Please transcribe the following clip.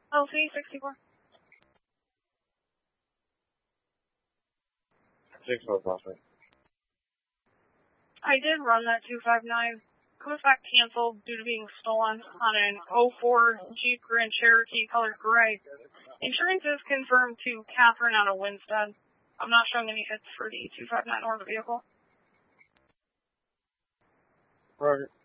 LC 64. 6-4 prospect. I did run that 259. It was back canceled due to being stolen on an 04 Jeep Grand Cherokee color gray. Insurance is confirmed to Catherine out of Winstead. I'm not showing any hits for the 259 or the vehicle. Roger.